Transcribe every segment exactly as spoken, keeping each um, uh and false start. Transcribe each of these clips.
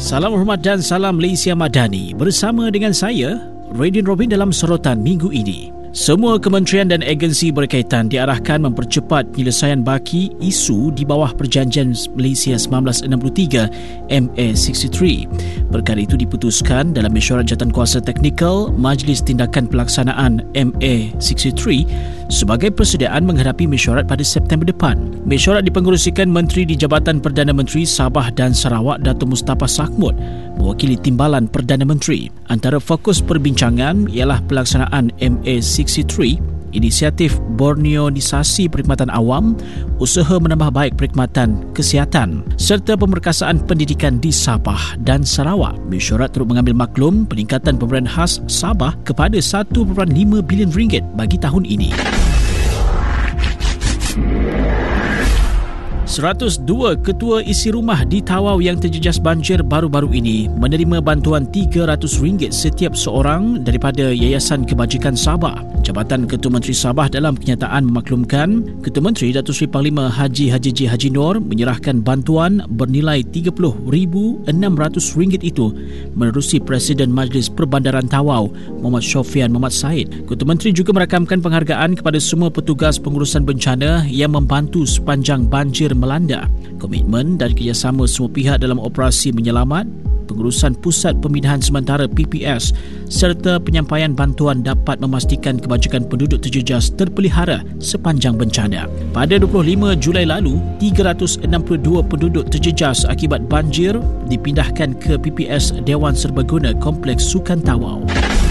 Salam hormat dan salam Malaysia Madani. Bersama dengan saya, Radin Robin dalam sorotan minggu ini. Semua kementerian dan agensi berkaitan diarahkan mempercepat penyelesaian baki isu di bawah Perjanjian Malaysia seribu sembilan ratus enam puluh tiga M A enam puluh tiga. Perkara itu diputuskan dalam mesyuarat jawatankuasa teknikal Majlis Tindakan Pelaksanaan M A enam puluh tiga sebagai persediaan menghadapi mesyuarat pada September depan. Mesyuarat dipengerusikan Menteri di Jabatan Perdana Menteri Sabah dan Sarawak Datuk Mustafa Sakhmud mewakili Timbalan Perdana Menteri. Antara fokus perbincangan ialah pelaksanaan M A enam puluh tiga, inisiatif Borneoisasi Perkhidmatan Awam, usaha menambah baik perkhidmatan kesihatan serta pemerkasaan pendidikan di Sabah dan Sarawak. Mesyuarat turut mengambil maklum peningkatan pemberian khas Sabah kepada satu perpuluhan lima bilion ringgit bagi tahun ini. seratus dua ketua isi rumah di Tawau yang terjejas banjir baru-baru ini menerima bantuan tiga ratus ringgit setiap seorang daripada Yayasan Kebajikan Sabah. Jabatan Ketua Menteri Sabah dalam kenyataan memaklumkan Ketua Menteri Datuk Seri Panglima Haji Haji J. Haji Noor menyerahkan bantuan bernilai tiga puluh ribu enam ratus ringgit itu menerusi Presiden Majlis Perbandaran Tawau Muhammad Syofian Muhammad Said. Ketua Menteri juga merakamkan penghargaan kepada semua petugas pengurusan bencana yang membantu sepanjang banjir melanda. Komitmen dan kerjasama semua pihak dalam operasi menyelamat, pengurusan Pusat Pembinaan Sementara P P S serta penyampaian bantuan dapat memastikan kebajikan penduduk terjejas terpelihara sepanjang bencana. Pada dua puluh lima Julai lalu, tiga ratus enam puluh dua penduduk terjejas akibat banjir dipindahkan ke P P S Dewan Serbaguna Kompleks Sukan Tawau.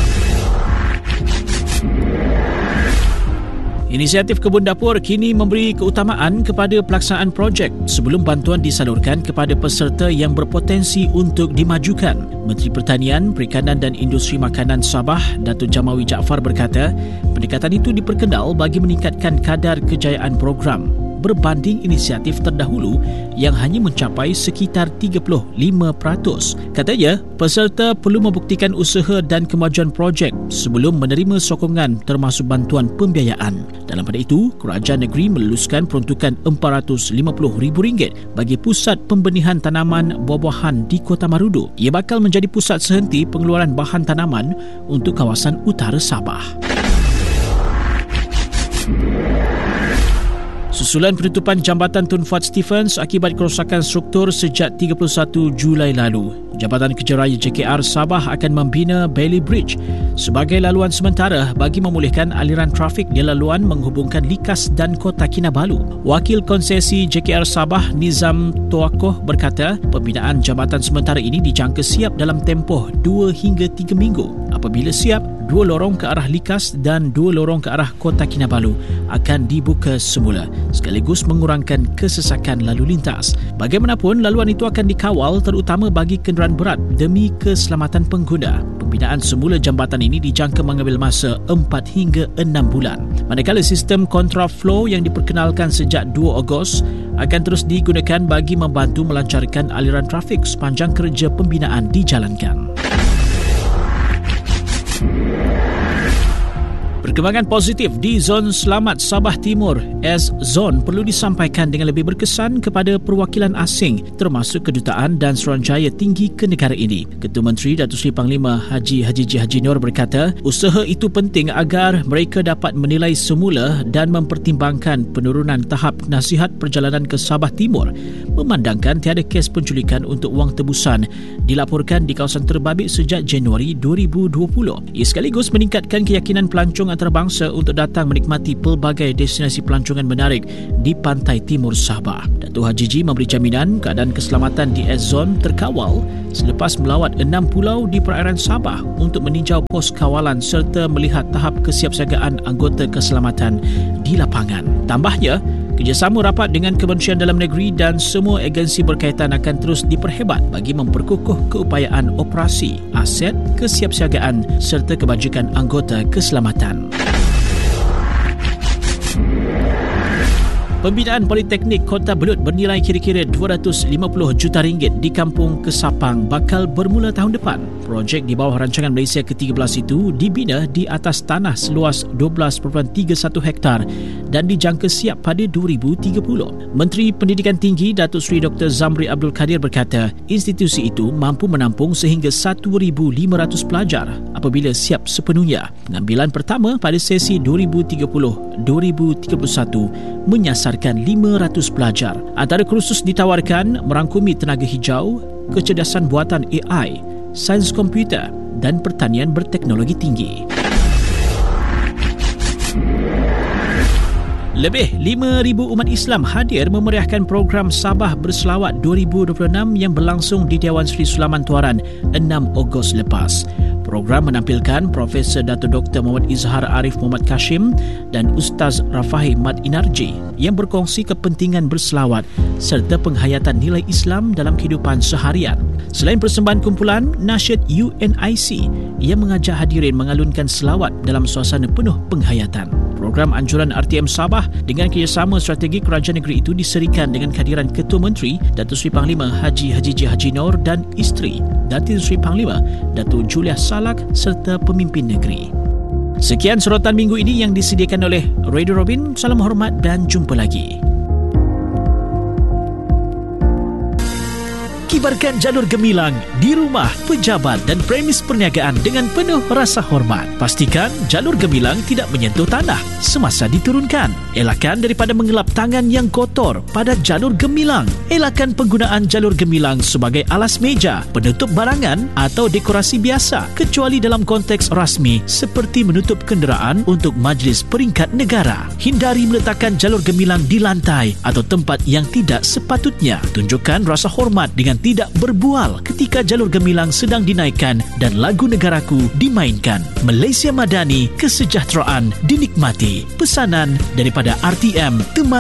Inisiatif Kebun Dapur kini memberi keutamaan kepada pelaksanaan projek sebelum bantuan disalurkan kepada peserta yang berpotensi untuk dimajukan. Menteri Pertanian, Perikanan dan Industri Makanan Sabah, Datuk Jamawi Jaafar berkata, pendekatan itu diperkenal bagi meningkatkan kadar kejayaan program berbanding inisiatif terdahulu yang hanya mencapai sekitar tiga puluh lima peratus. Katanya, peserta perlu membuktikan usaha dan kemajuan projek sebelum menerima sokongan termasuk bantuan pembiayaan. Dalam pada itu, kerajaan negeri meluluskan peruntukan empat ratus lima puluh ribu ringgit bagi Pusat Pembenihan Tanaman Buah-buahan di Kota Marudu. Ia bakal menjadi pusat sehenti pengeluaran bahan tanaman untuk kawasan utara Sabah. Susulan penutupan Jambatan Tun Fuad Stephens akibat kerosakan struktur sejak tiga puluh satu Julai lalu, Jabatan Kerja Raya J K R Sabah akan membina Bailey Bridge sebagai laluan sementara bagi memulihkan aliran trafik di laluan menghubungkan Likas dan Kota Kinabalu. Wakil Konsesi J K R Sabah Nizam Toakoh berkata, pembinaan jambatan sementara ini dijangka siap dalam tempoh dua hingga tiga minggu. Apabila siap, dua lorong ke arah Likas dan dua lorong ke arah Kota Kinabalu akan dibuka semula, sekaligus mengurangkan kesesakan lalu lintas. Bagaimanapun, laluan itu akan dikawal terutama bagi kenderaan berat demi keselamatan pengguna. Pembinaan semula jambatan ini dijangka mengambil masa empat hingga enam bulan. Manakala sistem kontraflow yang diperkenalkan sejak dua Ogos akan terus digunakan bagi membantu melancarkan aliran trafik sepanjang kerja pembinaan dijalankan. Perkembangan positif di Zon Selamat Sabah Timur S-Zone perlu disampaikan dengan lebih berkesan kepada perwakilan asing termasuk kedutaan dan Suruhanjaya tinggi ke negara ini. Ketua Menteri Datuk Seri Panglima Haji Haji J. Haji Noor berkata, usaha itu penting agar mereka dapat menilai semula dan mempertimbangkan penurunan tahap nasihat perjalanan ke Sabah Timur memandangkan tiada kes penculikan untuk wang tebusan dilaporkan di kawasan terbabit sejak Januari dua ribu dua puluh. Ia sekaligus meningkatkan keyakinan pelancong antarabangsa untuk datang menikmati pelbagai destinasi pelancongan menarik di pantai timur Sabah. Datuk Haji Ji memberi jaminan keadaan keselamatan di S-Zone terkawal selepas melawat enam pulau di perairan Sabah untuk meninjau pos kawalan serta melihat tahap kesiapsiagaan anggota keselamatan di lapangan. Tambahnya, kerjasama rapat dengan Kementerian Dalam Negeri dan semua agensi berkaitan akan terus diperhebat bagi memperkukuh keupayaan operasi, aset, kesiapsiagaan serta kebajikan anggota keselamatan. Pembinaan Politeknik Kota Belud bernilai kira-kira dua ratus lima puluh juta ringgit di Kampung Kesapang bakal bermula tahun depan. Projek di bawah rancangan Malaysia ke tiga belas itu dibina di atas tanah seluas dua belas perpuluhan tiga satu hektar dan dijangka siap pada dua ribu tiga puluh. Menteri Pendidikan Tinggi Datuk Seri Doktor Zamri Abdul Kadir berkata, institusi itu mampu menampung sehingga seribu lima ratus pelajar apabila siap sepenuhnya. Pengambilan pertama pada sesi dua ribu tiga puluh dua ribu tiga puluh satu menyasarkan lima ratus pelajar. Antara kursus ditawarkan merangkumi tenaga hijau, kecerdasan buatan A I, sains komputer dan pertanian berteknologi tinggi. Lebih lima ribu umat Islam hadir memeriahkan program Sabah Berselawat dua ribu dua puluh enam yang berlangsung di Dewan Seri Sulaman Tuaran enam Ogos lepas. Program menampilkan Profesor Dato' Doktor Muhammad Izhar Arif Muhammad Kashim dan Ustaz Rafahi Mat Inarji yang berkongsi kepentingan berselawat serta penghayatan nilai Islam dalam kehidupan seharian. Selain persembahan kumpulan, nasyid U N I C yang mengajak hadirin mengalunkan selawat dalam suasana penuh penghayatan. Program anjuran R T M Sabah dengan kerjasama strategi kerajaan negeri itu diserikan dengan kehadiran Ketua Menteri Datuk Seri Panglima Haji Haji J. Haji Noor dan isteri Datin Seri Panglima Datuk Juliah Salak serta pemimpin negeri. Sekian sorotan minggu ini yang disediakan oleh Radio Robin. Salam hormat dan jumpa lagi. Kibarkan jalur gemilang di rumah, pejabat dan premis perniagaan dengan penuh rasa hormat. Pastikan jalur gemilang tidak menyentuh tanah semasa diturunkan. Elakkan daripada mengelap tangan yang kotor pada jalur gemilang. Elakkan penggunaan jalur gemilang sebagai alas meja, penutup barangan atau dekorasi biasa kecuali dalam konteks rasmi seperti menutup kenderaan untuk majlis peringkat negara. Hindari meletakkan jalur gemilang di lantai atau tempat yang tidak sepatutnya. Tunjukkan rasa hormat dengan tidak berbual ketika jalur gemilang sedang dinaikkan dan lagu negaraku dimainkan. Malaysia Madani, kesejahteraan dinikmati. Pesanan daripada R T M, teman